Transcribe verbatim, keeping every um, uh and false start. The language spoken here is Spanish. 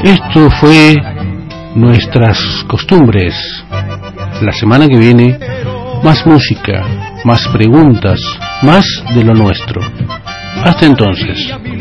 Esto fue Nuestras Costumbres. La semana que viene, más música, más preguntas, más de lo nuestro. Hasta entonces.